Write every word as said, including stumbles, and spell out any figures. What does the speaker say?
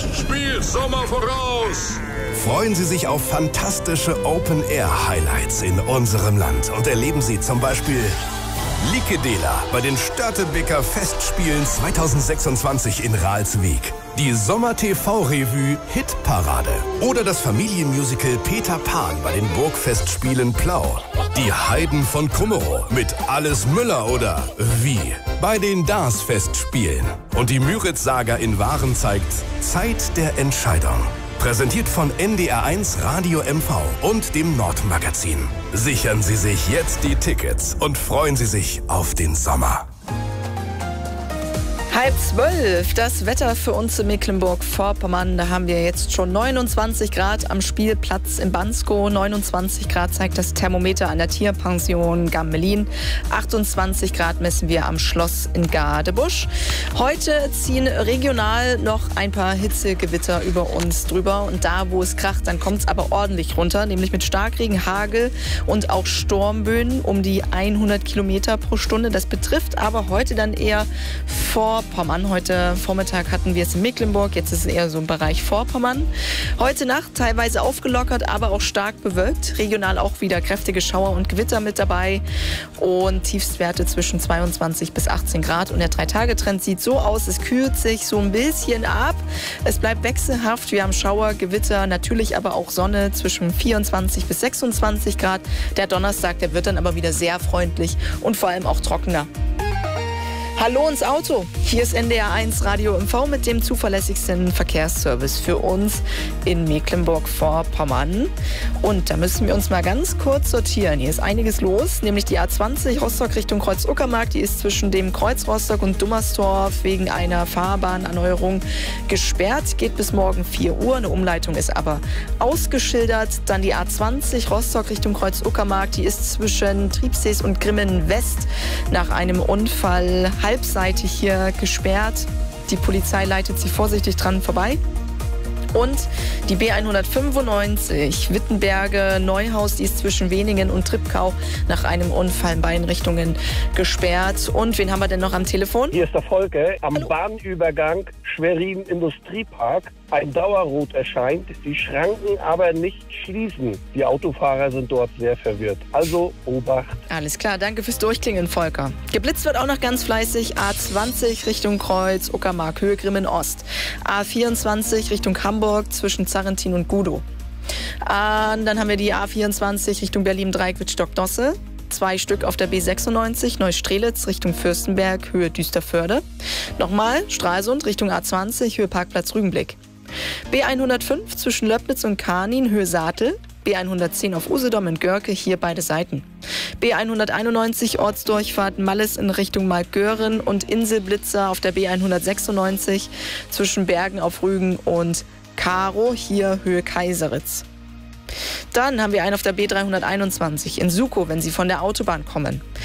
Festspiel Sommer voraus! Freuen Sie sich auf fantastische Open-Air-Highlights in unserem Land und erleben Sie zum Beispiel Likedela bei den Störtebeker Festspielen zweitausendsechsundzwanzig in Ralswiek, die Sommer-T V-Revue Hitparade oder das Familienmusical Peter Pan bei den Burgfestspielen Plau, die Heiden von Kummerow mit Alles Müller oder Wie bei den Dars-Festspielen und die Müritz-Saga in Waren zeigt Zeit der Entscheidung. Präsentiert von N D R eins Radio M V und dem Nordmagazin. Sichern Sie sich jetzt die Tickets und freuen Sie sich auf den Sommer. Halb zwölf, das Wetter für uns in Mecklenburg-Vorpommern. Da haben wir jetzt schon neunundzwanzig Grad am Spielplatz in Bansko. neunundzwanzig Grad zeigt das Thermometer an der Tierpension Gammelin. achtundzwanzig Grad messen wir am Schloss in Gadebusch. Heute ziehen regional noch ein paar Hitzegewitter über uns drüber. Und da, wo es kracht, dann kommt es aber ordentlich runter. Nämlich mit Starkregen, Hagel und auch Sturmböen um die hundert Kilometer pro Stunde. Das betrifft aber heute dann eher vor Pommern. Heute Vormittag hatten wir es in Mecklenburg, jetzt ist es eher so im Bereich Vorpommern. Heute Nacht teilweise aufgelockert, aber auch stark bewölkt. Regional auch wieder kräftige Schauer und Gewitter mit dabei und Tiefstwerte zwischen zweiundzwanzig bis achtzehn Grad. Und der Drei-Tage-Trend sieht so aus, es kühlt sich so ein bisschen ab. Es bleibt wechselhaft, wir haben Schauer, Gewitter, natürlich aber auch Sonne zwischen vierundzwanzig bis sechsundzwanzig Grad. Der Donnerstag, der wird dann aber wieder sehr freundlich und vor allem auch trockener. Hallo ins Auto. Hier ist N D R eins Radio M V mit dem zuverlässigsten Verkehrsservice für uns in Mecklenburg-Vorpommern. Und da müssen wir uns mal ganz kurz sortieren. Hier ist einiges los, nämlich die A zwanzig Rostock Richtung Kreuz-Uckermark. Die ist zwischen dem Kreuz Rostock und Dummersdorf wegen einer Fahrbahnerneuerung gesperrt. Geht bis morgen vier Uhr. Eine Umleitung ist aber ausgeschildert. Dann die A zwanzig Rostock Richtung Kreuz-Uckermark. Die ist zwischen Triebsees und Grimmen West nach einem Unfall halbseitig hier gesperrt. Die Polizei leitet sie vorsichtig dran vorbei. Und die B hundertfünfundneunzig Wittenberge Neuhaus, die ist zwischen Weningen und Treptow nach einem Unfall in beiden Richtungen gesperrt. Und wen haben wir denn noch am Telefon? Hier ist der Volker am Hallo. Bahnübergang Schwerin Industriepark. Ein Dauerrot erscheint, die Schranken aber nicht schließen. Die Autofahrer sind dort sehr verwirrt. Also Obacht. Alles klar, danke fürs Durchklingen, Volker. Geblitzt wird auch noch ganz fleißig. A zwanzig Richtung Kreuz, Uckermark, Höhe Grimmen Ost. A vierundzwanzig Richtung Hamburg zwischen Zarrentin und Gudow. Ah, dann haben wir die A vierundzwanzig Richtung Berlin-Dreieck Wittstock-Dosse. Zwei Stück auf der B sechsundneunzig Neustrelitz Richtung Fürstenberg, Höhe Düsterförde. Nochmal Stralsund Richtung A zwanzig, Höhe Parkplatz Rügenblick. B hundertfünf zwischen Löbnitz und Karnin, Höhe Saatel. B hundertzehn auf Usedom in Görke, hier beide Seiten. B hunderteinundneunzig Ortsdurchfahrt Malles in Richtung Malgören und Inselblitzer auf der B hundertsechsundneunzig zwischen Bergen auf Rügen und Karo, hier Höhe Kaiseritz. Dann haben wir einen auf der B dreihunderteinundzwanzig in Sukow, wenn Sie von der Autobahn kommen.